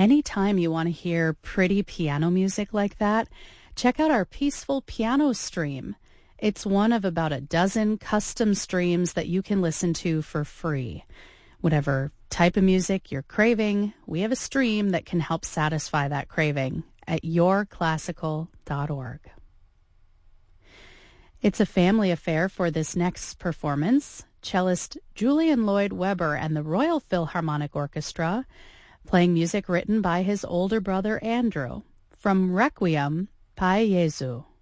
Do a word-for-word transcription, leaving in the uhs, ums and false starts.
Anytime you want to hear pretty piano music like that, check out our Peaceful Piano stream. It's one of about a dozen custom streams that you can listen to for free. Whatever type of music you're craving, we have a stream that can help satisfy that craving at your classical dot org. It's a family affair for this next performance. Cellist Julian Lloyd Webber and the Royal Philharmonic Orchestra, playing music written by his older brother Andrew, from Requiem, Pai Jesu.